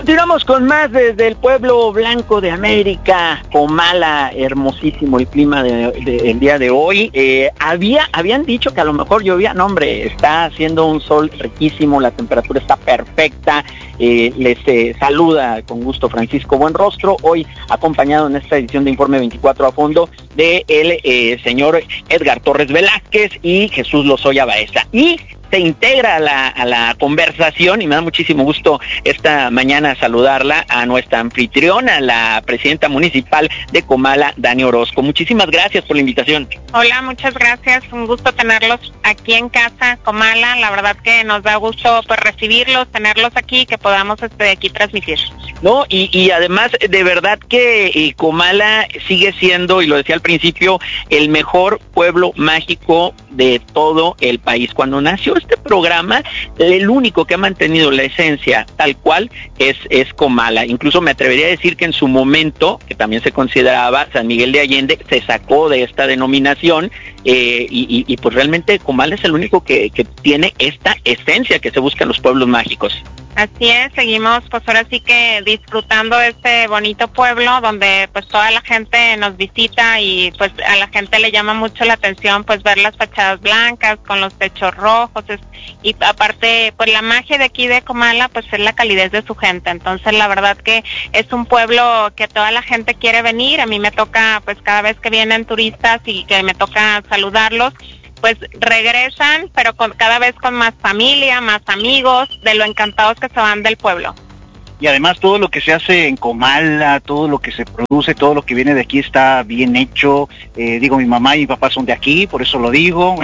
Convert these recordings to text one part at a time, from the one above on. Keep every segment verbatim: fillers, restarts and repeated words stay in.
Continuamos con más desde el pueblo blanco de América, Comala, hermosísimo el clima de, de, el día de hoy. Eh, había, habían dicho que a lo mejor llovía, no hombre, está haciendo un sol riquísimo, la temperatura está perfecta. Eh, les eh, saluda con gusto Francisco Buenrostro, hoy acompañado en esta edición de Informe veinticuatro a fondo de el eh, señor Edgar Torres Velázquez y Jesús Lozoya Baeza. Y se integra a la, a la conversación y me da muchísimo gusto esta mañana saludarla a nuestra anfitriona, la presidenta municipal de Comala, Dani Orozco. Muchísimas gracias por la invitación. Hola, muchas gracias, un gusto tenerlos aquí en casa, Comala, la verdad que nos da gusto pues recibirlos, tenerlos aquí, que podamos este, aquí transmitir. No, y, y además de verdad que eh, Comala sigue siendo, y lo decía al principio, el mejor pueblo mágico de todo el país. Cuando nació este programa, el único que ha mantenido la esencia tal cual es, es Comala. Incluso me atrevería a decir que en su momento, que también se consideraba San Miguel de Allende, se sacó de esta denominación eh, y, y, y pues realmente Comala es el único que, que tiene esta esencia que se busca en los pueblos mágicos. Así es, seguimos pues ahora sí que disfrutando de este bonito pueblo donde pues toda la gente nos visita y pues a la gente le llama mucho la atención pues ver las fachadas blancas con los techos rojos es, y aparte pues la magia de aquí de Comala pues es la calidez de su gente, entonces la verdad que es un pueblo que toda la gente quiere venir, a mí me toca pues cada vez que vienen turistas y que me toca saludarlos, pues regresan, pero con, cada vez con más familia, más amigos, de lo encantados que se van del pueblo. Y además todo lo que se hace en Comala, todo lo que se produce, todo lo que viene de aquí está bien hecho. Eh, digo, mi mamá y mi papá son de aquí, por eso lo digo.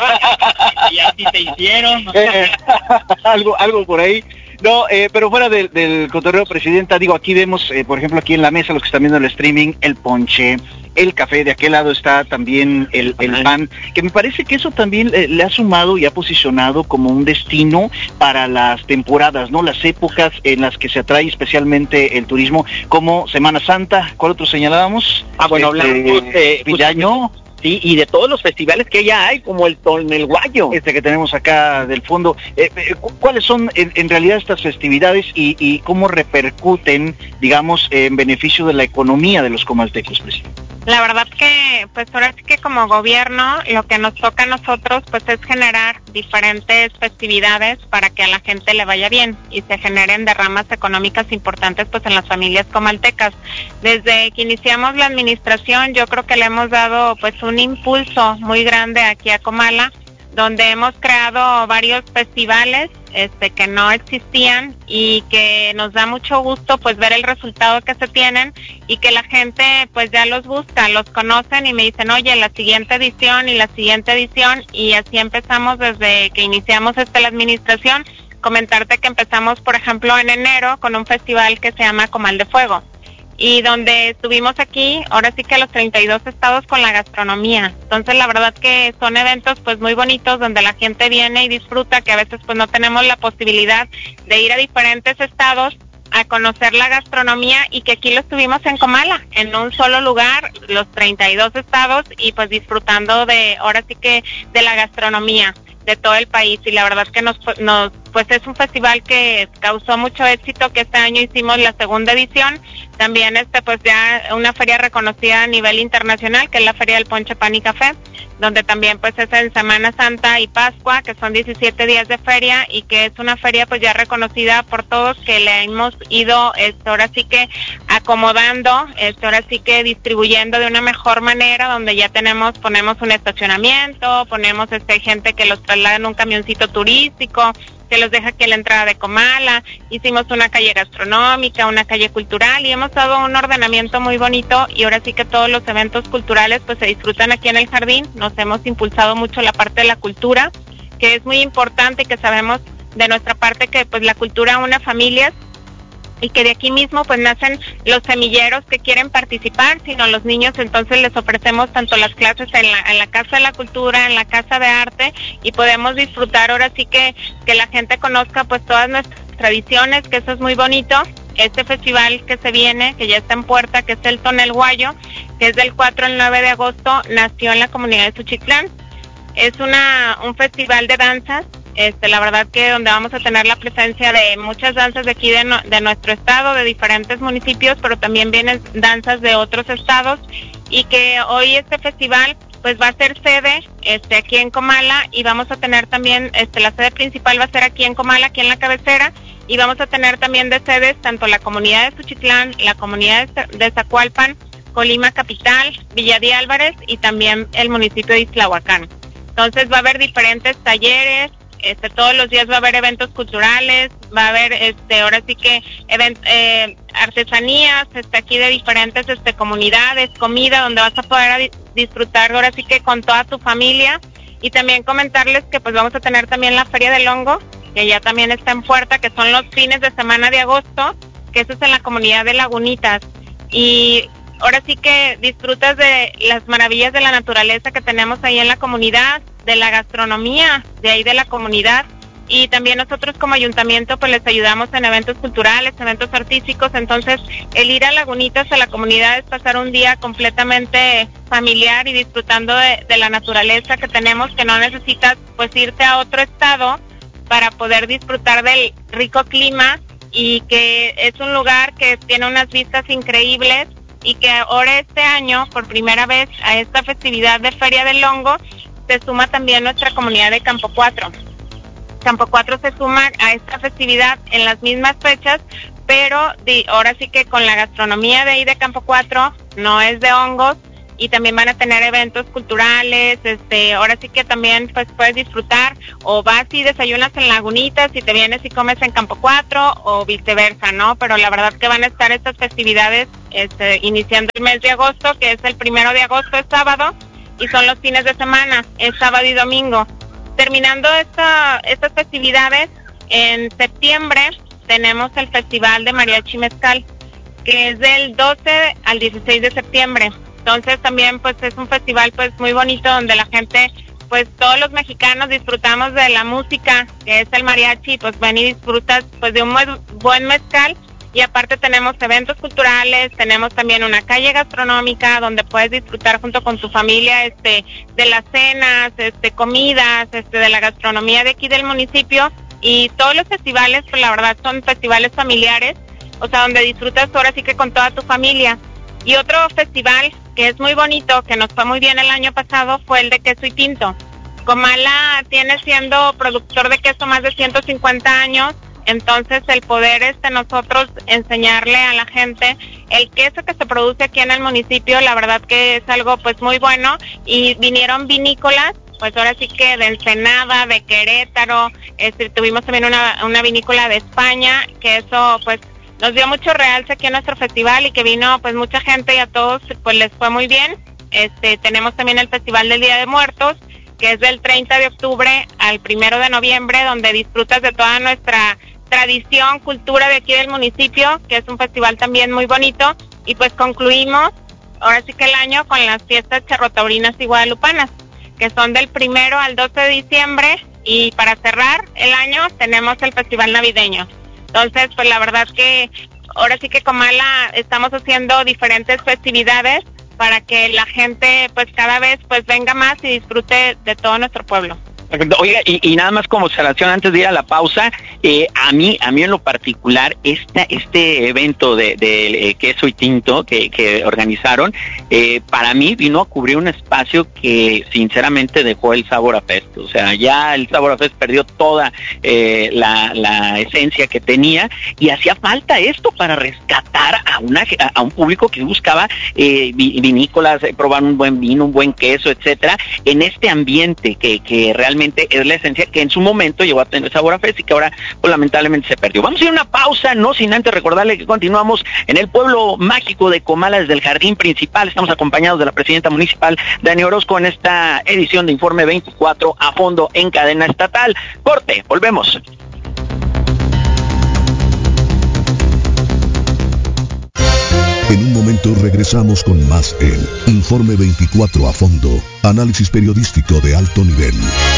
Y así te hicieron. algo, algo por ahí. No, eh, pero fuera del, del cotorreo, presidenta, digo, aquí vemos, eh, por ejemplo, aquí en la mesa, los que están viendo el streaming, el ponche, el café, de aquel lado está también el, el pan, que me parece que eso también eh, le ha sumado y ha posicionado como un destino para las temporadas, ¿no? Las épocas en las que se atrae especialmente el turismo, como Semana Santa. ¿Cuál otro señalábamos? Ah, bueno, este, hablamos de fin de año. Sí, y de todos los festivales que ya hay, como el Tonelguayo. Este que tenemos acá del fondo. Eh, eh, ¿Cuáles son en, en realidad estas festividades y, y cómo repercuten, digamos, en beneficio de la economía de los comaltecos, presidente? La verdad que, pues ahora sí que como gobierno, lo que nos toca a nosotros, pues es generar diferentes festividades para que a la gente le vaya bien y se generen derramas económicas importantes, pues en las familias comaltecas. Desde que iniciamos la administración, yo creo que le hemos dado, pues un impulso muy grande aquí a Comala, donde hemos creado varios festivales este que no existían y que nos da mucho gusto pues ver el resultado que se tienen y que la gente pues ya los busca, los conocen y me dicen, oye, la siguiente edición y la siguiente edición, y así empezamos desde que iniciamos esta la administración. Comentarte que empezamos, por ejemplo, en enero con un festival que se llama Comal de Fuego, y donde estuvimos aquí, ahora sí que a los treinta y dos estados con la gastronomía. Entonces la verdad que son eventos pues muy bonitos donde la gente viene y disfruta, que a veces pues no tenemos la posibilidad de ir a diferentes estados a conocer la gastronomía, y que aquí lo estuvimos en Comala, en un solo lugar, los treinta y dos estados, y pues disfrutando de, ahora sí que de la gastronomía de todo el país, y la verdad que nos, nos pues es un festival que causó mucho éxito, que este año hicimos la segunda edición, también este pues ya una feria reconocida a nivel internacional, que es la Feria del Ponche, Pan y Café, donde también pues es en Semana Santa y Pascua, que son diecisiete días de feria, y que es una feria pues ya reconocida por todos, que le hemos ido este, ahora sí que acomodando, este, ahora sí que distribuyendo de una mejor manera, donde ya tenemos, ponemos un estacionamiento, ponemos este gente que los traslada en un camioncito turístico, que los deja aquí a la entrada de Comala, hicimos una calle gastronómica, una calle cultural, y hemos dado un ordenamiento muy bonito, y ahora sí que todos los eventos culturales pues se disfrutan aquí en el jardín. Nos hemos impulsado mucho la parte de la cultura, que es muy importante, y que sabemos de nuestra parte que pues la cultura une familias, y que de aquí mismo pues nacen los semilleros que quieren participar, sino los niños. Entonces les ofrecemos tanto las clases en la, en la Casa de la Cultura, en la Casa de Arte, y podemos disfrutar ahora sí que, que la gente conozca pues todas nuestras tradiciones, que eso es muy bonito. Este festival que se viene, que ya está en puerta, que es el Tonelguayo, que es del cuatro al nueve de agosto, nació en la comunidad de Suchitlán. Es una un festival de danzas Este, la verdad que donde vamos a tener la presencia de muchas danzas de aquí de, no, de nuestro estado, de diferentes municipios, pero también vienen danzas de otros estados, y que hoy este festival pues va a ser sede este, aquí en Comala, y vamos a tener también, este, la sede principal va a ser aquí en Comala, aquí en la cabecera, y vamos a tener también de sedes tanto la comunidad de Suchitlán, la comunidad de Zacualpan, Colima Capital, Villa de Álvarez y también el municipio de Islahuacán. Entonces va a haber diferentes talleres, este, todos los días va a haber eventos culturales, va a haber, este, ahora sí que event, eh, artesanías, este, aquí de diferentes, este, comunidades, comida, donde vas a poder disfrutar ahora sí que con toda tu familia. Y también comentarles que pues vamos a tener también la Feria del Hongo, que ya también está en puerta, que son los fines de semana de agosto, que eso es en la comunidad de Lagunitas. Y ahora sí que disfrutas de las maravillas de la naturaleza que tenemos ahí en la comunidad, de la gastronomía de ahí de la comunidad, y también nosotros como ayuntamiento pues les ayudamos en eventos culturales, eventos artísticos. Entonces el ir a Lagunitas, a la comunidad, es pasar un día completamente familiar y disfrutando de, de la naturaleza que tenemos, que no necesitas pues irte a otro estado para poder disfrutar del rico clima, y que es un lugar que tiene unas vistas increíbles, y que ahora este año, por primera vez, a esta festividad de Feria del Hongo, se suma también nuestra comunidad de Campo Cuatro. Campo Cuatro se suma a esta festividad en las mismas fechas, pero de, ahora sí que con la gastronomía de ahí de Campo Cuatro, no es de hongos, y también van a tener eventos culturales, este, ahora sí que también pues puedes disfrutar, o vas y desayunas en Lagunitas y te vienes y comes en Campo Cuatro, o viceversa, ¿no? Pero la verdad que van a estar estas festividades este, iniciando el mes de agosto, que es el primero de agosto, es sábado, y son los fines de semana, es sábado y domingo. Terminando esta, estas festividades, en septiembre tenemos el Festival de Mariachi Mezcal, que es del doce al dieciséis de septiembre. Entonces también pues es un festival pues muy bonito, donde la gente, pues todos los mexicanos disfrutamos de la música, que es el mariachi, pues ven y disfrutas pues de un buen mezcal. Y aparte tenemos eventos culturales, tenemos también una calle gastronómica donde puedes disfrutar junto con tu familia este de las cenas, este comidas, este de la gastronomía de aquí del municipio. Y todos los festivales pues la verdad son festivales familiares, o sea, donde disfrutas ahora sí que con toda tu familia. Y otro festival que es muy bonito, que nos fue muy bien el año pasado, fue el de queso y tinto. Comala tiene siendo productor de queso más de ciento cincuenta años, entonces el poder este nosotros enseñarle a la gente el queso que se produce aquí en el municipio, la verdad que es algo pues muy bueno. Y vinieron vinícolas, pues ahora sí que de Ensenada, de Querétaro, este, tuvimos también una, una vinícola de España, que eso pues nos dio mucho realce aquí en nuestro festival, y que vino pues mucha gente y a todos pues les fue muy bien. Este, tenemos también el Festival del Día de Muertos, que es del treinta de octubre al primero de noviembre, donde disfrutas de toda nuestra tradición, cultura de aquí del municipio, que es un festival también muy bonito. Y pues concluimos ahora sí que el año con las fiestas charrotaurinas y guadalupanas, que son del primero al doce de diciembre, y para cerrar el año tenemos el Festival Navideño. Entonces, pues la verdad que ahora sí que Comala estamos haciendo diferentes festividades para que la gente pues cada vez pues venga más y disfrute de todo nuestro pueblo. Oiga, y, y nada más como observación antes de ir a la pausa, eh, a mí a mí en lo particular, esta, este evento de, de eh, queso y tinto que, que organizaron, eh, para mí vino a cubrir un espacio que sinceramente dejó el Sabor a Fest. O sea, ya el Sabor a Fest perdió toda eh, la, la esencia que tenía, y hacía falta esto para rescatar a, una, a un público que buscaba eh, vinícolas, eh, probar un buen vino, un buen queso, etcétera, en este ambiente que, que realmente es la esencia que en su momento llegó a tener Sabor a Fest y que ahora pues lamentablemente se perdió. Vamos a ir a una pausa, no sin antes recordarle que continuamos en el pueblo mágico de Comala desde el jardín principal. Estamos acompañados de la presidenta municipal, Dani Orozco, en esta edición de Informe veinticuatro a fondo en cadena estatal. Corte, volvemos. En un momento regresamos con más en Informe veinticuatro a fondo, análisis periodístico de alto nivel.